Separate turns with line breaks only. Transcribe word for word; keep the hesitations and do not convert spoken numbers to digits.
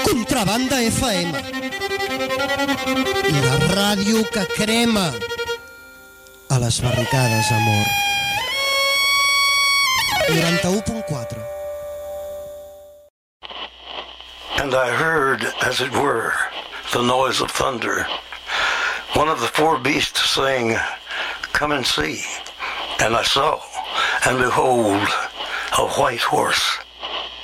Contrabanda F M. La ràdio que crema a les barricades, amor. noranta-u punt quatre.
And I heard, as it were, the noise of thunder. One of the four beasts saying, "Come and see." And I saw, and behold, a white horse.